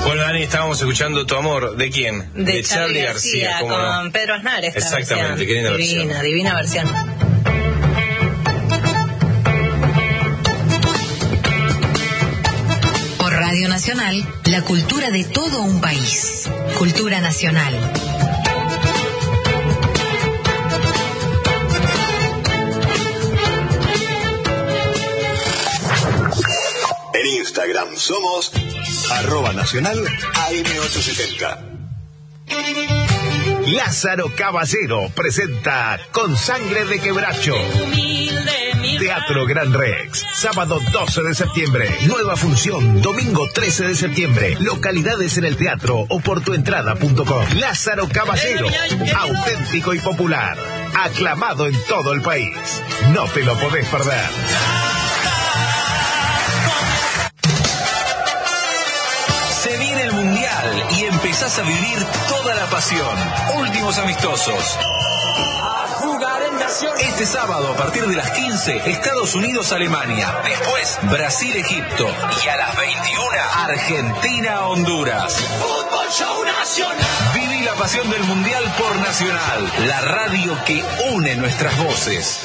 Bueno, Dani, estábamos escuchando Tu Amor. ¿De quién? De Charly García, ¿cómo con no? Pedro Aznar. Exactamente, qué linda versión. Divina versión. Por Radio Nacional, la cultura de todo un país. Cultura Nacional. En Instagram somos @nacional AM870. Lázaro Caballero presenta Con Sangre de Quebracho. Teatro Gran Rex, sábado 12 de septiembre. Nueva función, domingo 13 de septiembre. Localidades en el teatro o por tuentrada.com. Lázaro Caballero, auténtico y popular. Aclamado en todo el país. No te lo podés perder. Se viene el Mundial y empezás a vivir toda la pasión. Últimos amistosos. Este sábado a partir de las 15, Estados Unidos-Alemania. Después, Brasil-Egipto. Y a las 21, Argentina-Honduras. Fútbol Show Nacional. Viví la pasión del Mundial por Nacional. La radio que une nuestras voces.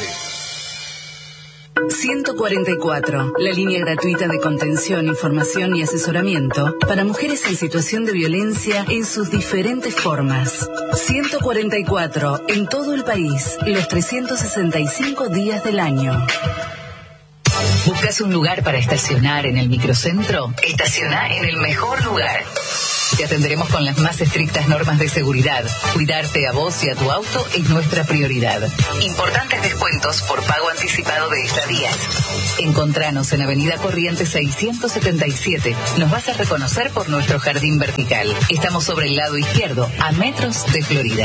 144, la línea gratuita de contención, información y asesoramiento para mujeres en situación de violencia en sus diferentes formas. 144, en todo el país, los 365 días del año. ¿Buscas un lugar para estacionar en el microcentro? Estaciona en el mejor lugar. Te atenderemos con las más estrictas normas de seguridad. Cuidarte a vos y a tu auto es nuestra prioridad. Importantes descuentos por pago anticipado de estadías. Encontranos en Avenida Corrientes 677. Nos vas a reconocer por nuestro jardín vertical. Estamos sobre el lado izquierdo, a metros de Florida.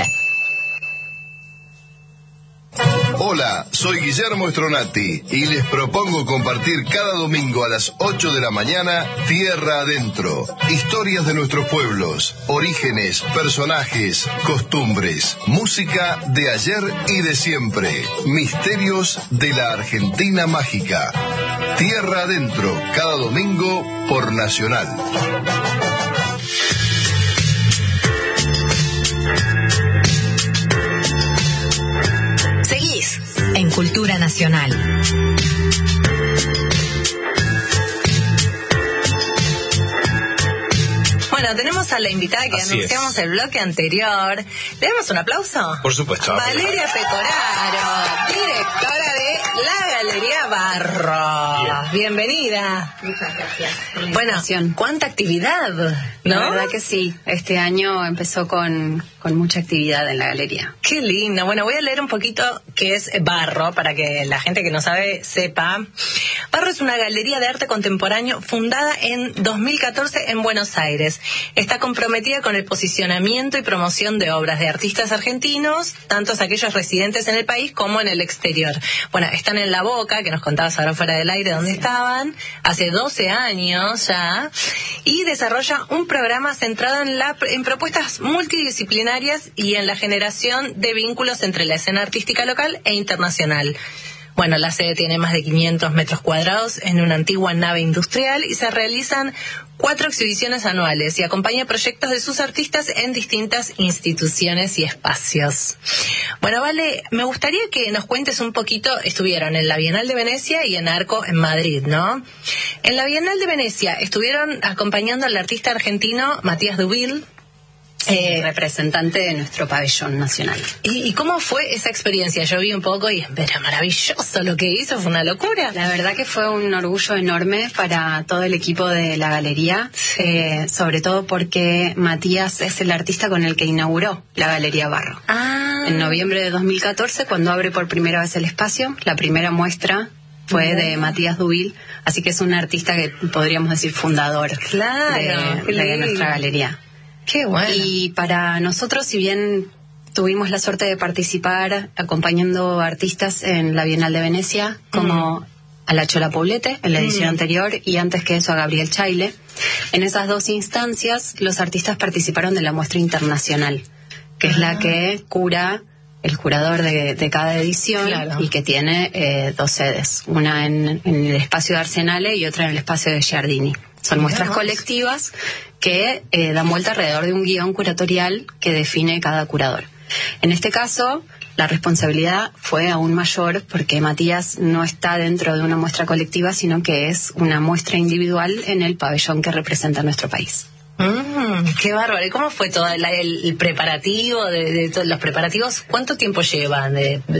Hola, soy Guillermo Stronati y les propongo compartir cada domingo a las 8 de la mañana Tierra Adentro. Historias de nuestros pueblos, orígenes, personajes, costumbres, música de ayer y de siempre, misterios de la Argentina mágica. Tierra Adentro, cada domingo por Nacional. En Cultura Nacional. Bueno, tenemos a la invitada que anunciamos el bloque anterior. ¿Le damos un aplauso? Por supuesto. Valeria Pecoraro, directora de la Galería Barro. Bien. Bienvenida. Muchas gracias por la bueno, invitación. ¿Cuánta actividad? ¿No? La verdad que sí. Este año empezó con mucha actividad en la galería. Qué lindo. Bueno, voy a leer un poquito qué es Barro, para que la gente que no sabe sepa. Barro es una galería de arte contemporáneo fundada en 2014 en Buenos Aires. Está comprometida con el posicionamiento y promoción de obras de artistas argentinos, tantos aquellos residentes en el país como en el exterior. Bueno, están en La Boca, que nos contabas ahora fuera del aire dónde estaban, hace 12 años ya, y desarrolla un programa centrado en propuestas multidisciplinarias y en la generación de vínculos entre la escena artística local e internacional. Bueno, la sede tiene más de 500 metros cuadrados en una antigua nave industrial y se realizan 4 exhibiciones anuales y acompaña proyectos de sus artistas en distintas instituciones y espacios. Bueno, Vale, me gustaría que nos cuentes un poquito. Estuvieron en la Bienal de Venecia y en Arco en Madrid, ¿no? En la Bienal de Venecia estuvieron acompañando al artista argentino Matías Dubil, representante de nuestro pabellón nacional. ¿Y cómo fue esa experiencia? Yo vi un poco y era maravilloso lo que hizo, fue una locura. La verdad que fue un orgullo enorme para todo el equipo de la galería, sobre todo porque Matías es el artista con el que inauguró la Galería Barro. En noviembre de 2014, cuando abre por primera vez el espacio, la primera muestra fue de Matías Dubil, así que es un artista que podríamos decir fundador de nuestra galería. Qué bueno. Y para nosotros, si bien tuvimos la suerte de participar acompañando artistas en la Bienal de Venecia, como a la Chola Poblete en la edición anterior, y antes que eso a Gabriel Chaile, en esas 2 instancias los artistas participaron de la muestra internacional, que es la que cura el curador de cada edición, y que tiene 2 sedes, una en el espacio de Arsenale y otra en el espacio de Giardini. Son muestras colectivas que dan vuelta alrededor de un guión curatorial que define cada curador. En este caso, la responsabilidad fue aún mayor porque Matías no está dentro de una muestra colectiva, sino que es una muestra individual en el pabellón que representa nuestro país. Qué bárbaro. ¿Y cómo fue todo el preparativo de todos los preparativos? ¿Cuánto tiempo llevan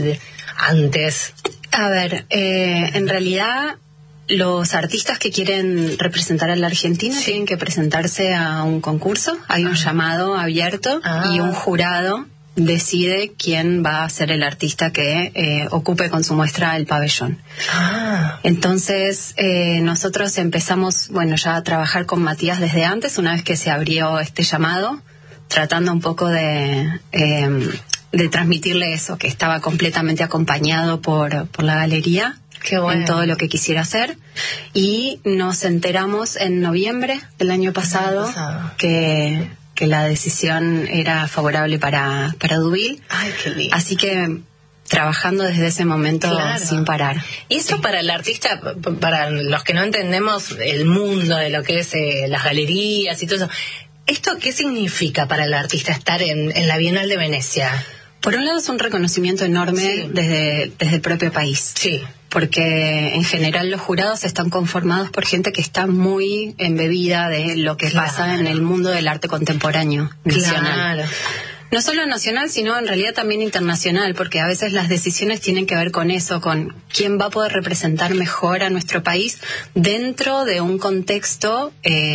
antes? A ver, en realidad los artistas que quieren representar a la Argentina tienen que presentarse a un concurso. Hay un llamado abierto y un jurado decide quién va a ser el artista que ocupe con su muestra el pabellón. Entonces nosotros empezamos, ya a trabajar con Matías desde antes, una vez que se abrió este llamado, tratando un poco de transmitirle eso, que estaba completamente acompañado por la galería. Qué bueno. En todo lo que quisiera hacer. Y nos enteramos en noviembre del año pasado que la decisión era favorable para Dubil. Ay, qué lindo. Así que trabajando desde ese momento sin parar. Y eso para el artista, para los que no entendemos el mundo de lo que es las galerías y todo eso, ¿esto qué significa para el artista estar en la Bienal de Venecia? Por un lado es un reconocimiento enorme desde el propio país. Sí. Porque en general los jurados están conformados por gente que está muy embebida de lo que pasa en el mundo del arte contemporáneo nacional. No solo nacional, sino en realidad también internacional, porque a veces las decisiones tienen que ver con eso, con quién va a poder representar mejor a nuestro país dentro de un contexto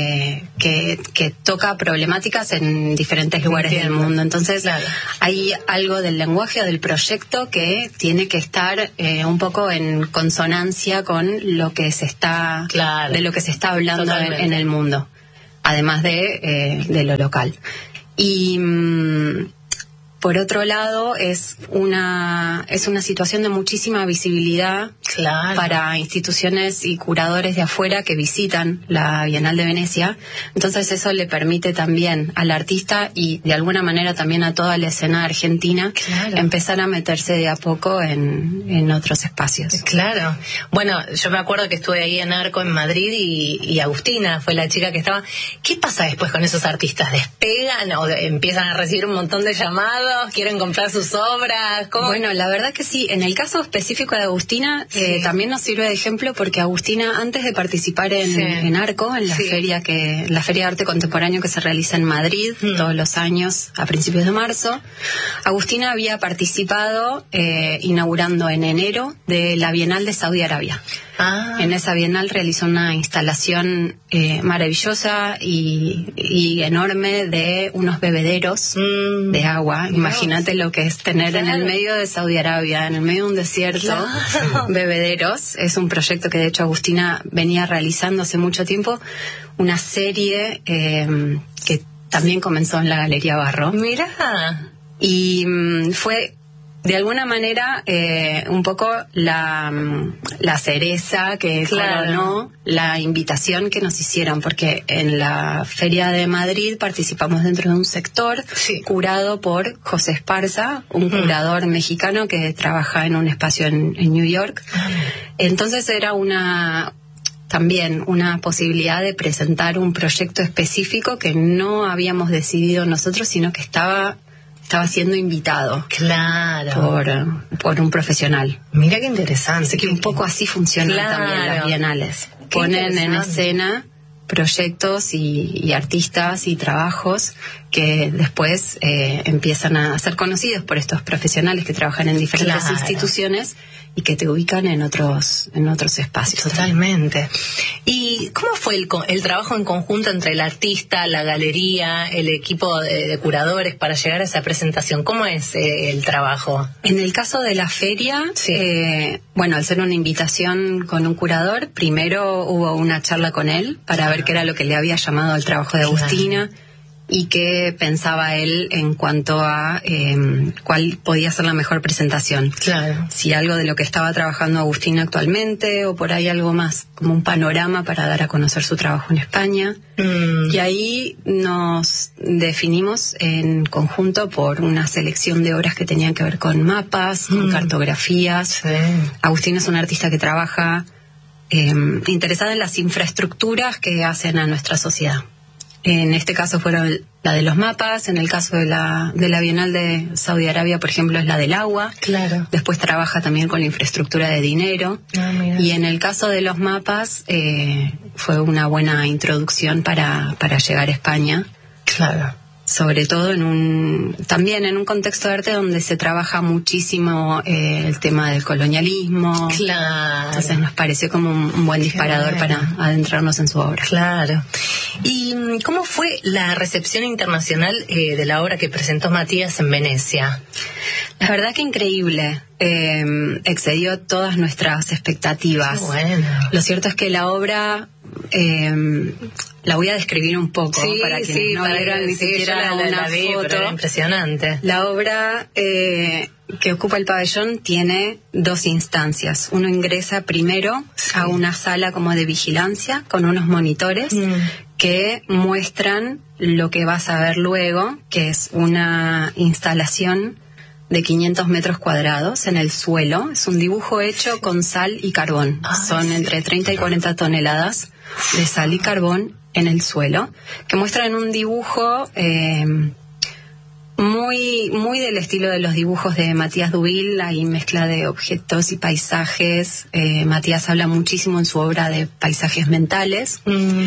que toca problemáticas en diferentes lugares del mundo. Entonces, hay algo del lenguaje o del proyecto que tiene que estar un poco en consonancia con lo que se está, de lo que se está hablando en el mundo, además de lo local. Y por otro lado es una situación de muchísima visibilidad para instituciones y curadores de afuera que visitan la Bienal de Venecia. Entonces eso le permite también al artista y de alguna manera también a toda la escena argentina empezar a meterse de a poco en otros espacios. Claro. Bueno, yo me acuerdo que estuve ahí en Arco en Madrid y Agustina fue la chica que estaba. ¿Qué pasa después con esos artistas? ¿Despegan o empiezan a recibir un montón de llamados? ¿Quieren comprar sus obras? ¿Cómo? Bueno, la verdad que sí. En el caso específico de Agustina, también nos sirve de ejemplo porque Agustina, antes de participar en Arco, en la feria de arte contemporáneo que se realiza en Madrid todos los años a principios de marzo, Agustina había participado inaugurando en enero de la Bienal de Saudi Arabia. En esa Bienal realizó una instalación maravillosa y enorme de unos bebederos de agua. Imagínate lo que es tener en el medio de Saudi Arabia, en el medio de un desierto, bebederos. Es un proyecto que de hecho Agustina venía realizando hace mucho tiempo, una serie que también comenzó en la Galería Barro. Mirá. Y fue de alguna manera un poco la cereza que coronó la invitación que nos hicieron, porque en la Feria de Madrid participamos dentro de un sector curado por José Esparza, un curador mexicano que trabaja en un espacio en New York. Entonces era también una posibilidad de presentar un proyecto específico que no habíamos decidido nosotros, sino que estaba siendo invitado por un profesional. Mira qué interesante. Así que un poco así funcionan también las bienales. Ponen en escena proyectos y artistas y trabajos que después empiezan a ser conocidos por estos profesionales que trabajan en diferentes instituciones y que te ubican en otros espacios. Totalmente. ¿Y cómo fue el trabajo en conjunto entre el artista, la galería, el equipo de curadores para llegar a esa presentación? ¿Cómo es el trabajo? En el caso de la feria, al ser una invitación con un curador, primero hubo una charla con él para ver qué era lo que le había llamado al trabajo de Agustina y qué pensaba él en cuanto a cuál podía ser la mejor presentación. Si algo de lo que estaba trabajando Agustina actualmente o por ahí algo más, como un panorama para dar a conocer su trabajo en España. Y ahí nos definimos en conjunto por una selección de obras que tenían que ver con mapas, con cartografías. Agustina es un artista que trabaja interesada en las infraestructuras que hacen a nuestra sociedad. En este caso fueron la de los mapas, en el caso de la Bienal de Saudi Arabia, por ejemplo, es la del agua. Claro. Después trabaja también con la infraestructura de dinero. Y en el caso de los mapas, fue una buena introducción para llegar a España. Claro. Sobre todo también en un contexto de arte donde se trabaja muchísimo el tema del colonialismo. Claro. Entonces nos pareció como un buen disparador para adentrarnos en su obra. Claro. ¿Y cómo fue la recepción internacional de la obra que presentó Matías en Venecia? La verdad que increíble. Excedió todas nuestras expectativas. Qué bueno. Lo cierto es que la obra... la voy a describir un poco para quienes no vieron ni siquiera una foto. Pero impresionante. La obra que ocupa el pabellón tiene 2 instancias. Uno ingresa primero a una sala como de vigilancia con unos monitores que muestran lo que vas a ver luego, que es una instalación de 500 metros cuadrados en el suelo. Es un dibujo hecho con sal y carbón. Son entre 30 y 40 toneladas de sal y carbón en el suelo, que muestran un dibujo muy del estilo de los dibujos de Matías Dubil. Hay mezcla de objetos y paisajes. Matías habla muchísimo en su obra de paisajes mentales.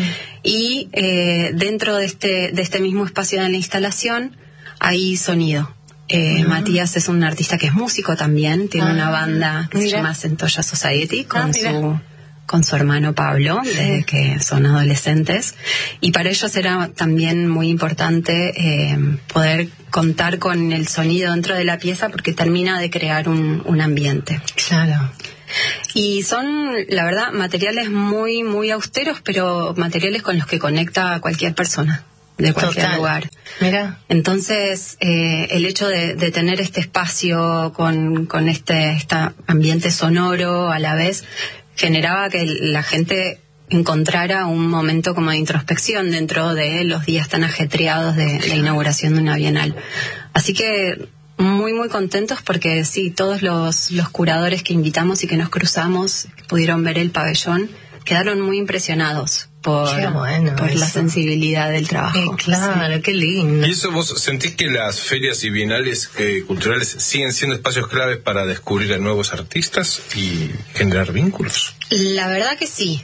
Y dentro de este mismo espacio de la instalación hay sonido. Matías es un artista que es músico también, tiene una banda que se llama Centolla Society con su hermano Pablo, desde que son adolescentes, y para ellos era también muy importante poder contar con el sonido dentro de la pieza porque termina de crear un ambiente. Claro. Y son, la verdad, materiales muy, muy austeros, pero materiales con los que conecta a cualquier persona de cualquier lugar. Mira. Entonces, el hecho de tener este espacio con este ambiente sonoro a la vez generaba que la gente encontrara un momento como de introspección dentro de los días tan ajetreados de la inauguración de una bienal. Así que muy, muy contentos porque sí, todos los curadores que invitamos y que nos cruzamos, que pudieron ver el pabellón, quedaron muy impresionados por la sensibilidad del trabajo. Claro, sí. Qué lindo. ¿Y eso vos sentís que las ferias y bienales culturales siguen siendo espacios claves para descubrir a nuevos artistas y generar vínculos? La verdad que sí.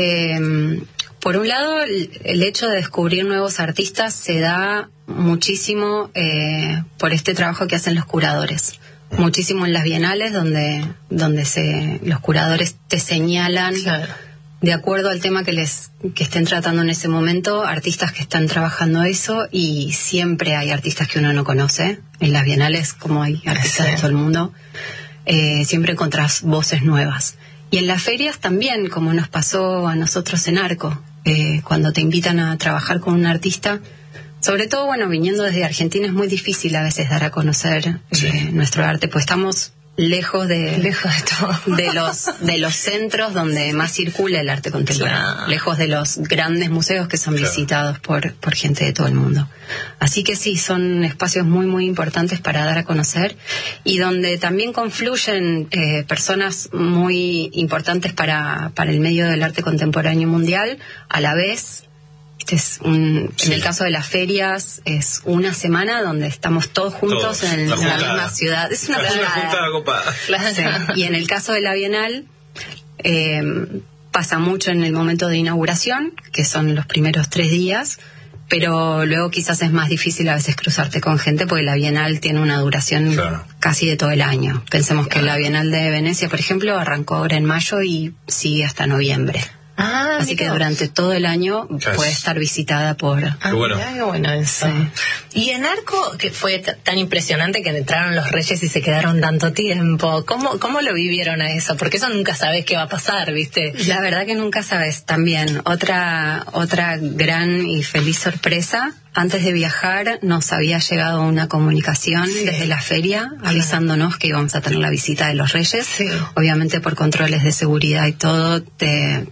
Por un lado, el hecho de descubrir nuevos artistas se da muchísimo por este trabajo que hacen los curadores. Muchísimo en las bienales donde los curadores te señalan... Claro. De acuerdo al tema que estén tratando en ese momento, artistas que están trabajando eso, y siempre hay artistas que uno no conoce. En las bienales, como hay artistas de todo el mundo, siempre encontrás voces nuevas. Y en las ferias también, como nos pasó a nosotros en Arco, cuando te invitan a trabajar con un artista, sobre todo, viniendo desde Argentina es muy difícil a veces dar a conocer nuestro arte, pues estamos... lejos de todo. de los centros donde más circula el arte contemporáneo, lejos de los grandes museos que son visitados por gente de todo el mundo. Así que sí, son espacios muy muy importantes para dar a conocer y donde también confluyen personas muy importantes para el medio del arte contemporáneo mundial. A la vez, en el caso de las ferias, es una semana donde estamos todos juntos en la misma ciudad. Es una juntada copada. Sí. Y en el caso de la Bienal, pasa mucho en el momento de inauguración, que son los primeros 3 días, pero luego quizás es más difícil a veces cruzarte con gente porque la Bienal tiene una duración casi de todo el año. Pensemos que la Bienal de Venecia, por ejemplo, arrancó ahora en mayo y sigue hasta noviembre. Así que durante todo el año puede estar visitada por... Qué bueno. Qué bueno eso. Sí. Y en Arco, que fue tan impresionante que entraron los Reyes y se quedaron tanto tiempo. ¿Cómo lo vivieron a eso? Porque eso nunca sabes qué va a pasar, ¿viste? La verdad que nunca sabes. También, otra gran y feliz sorpresa. Antes de viajar nos había llegado una comunicación desde la feria avisándonos que íbamos a tener la visita de los Reyes. Obviamente por controles de seguridad y todo te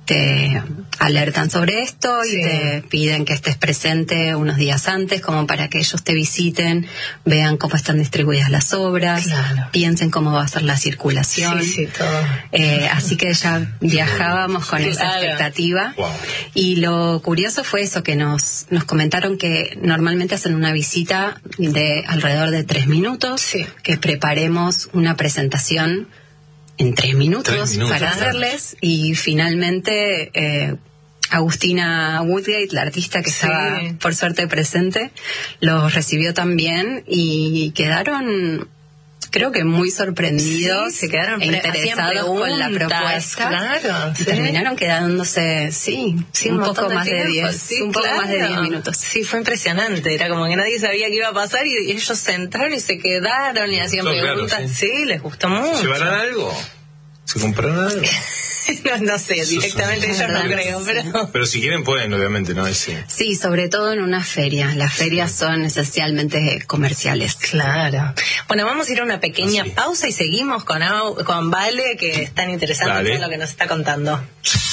te alertan sobre esto y te piden que estés presente unos días antes, como para que ellos te visiten, vean cómo están distribuidas las obras, piensen cómo va a ser la circulación. Todo. Así que ya viajábamos con esa expectativa. Wow. Y lo curioso fue eso, que nos comentaron que normalmente hacen una visita de alrededor de 3 minutos, que preparemos una presentación en 3 minutos para hacerles, y finalmente Agustina Woodgate, la artista que estaba por suerte presente, los recibió también y quedaron, creo que muy sorprendidos, se quedaron interesados con la propuesta. Y terminaron quedándose un poco más de 10 minutos. Sí, fue impresionante, era como que nadie sabía qué iba a pasar y ellos entraron y se quedaron y hacían preguntas. Sí, les gustó mucho. ¿Llevarán algo? ¿Se compraron algo? No sé, directamente yo no creo, pero si quieren pueden, obviamente, ¿no? Sí, sobre todo en una feria. Las ferias son esencialmente comerciales. Claro. Bueno, vamos a ir a una pequeña pausa y seguimos con Vale, que es tan interesante todo lo que nos está contando.